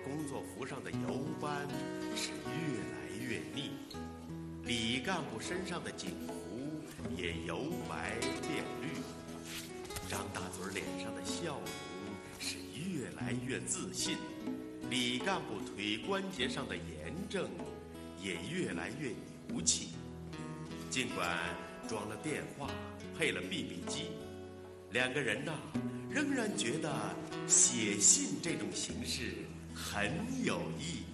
工作服上的油斑是越来越腻，李干部身上的警服也由白变绿，张大嘴脸上的笑容是越来越自信，李干部腿关节上的炎症也越来越牛气。尽管装了电话，配了 BB 机，两个人仍然觉得写信这种形式很有意义。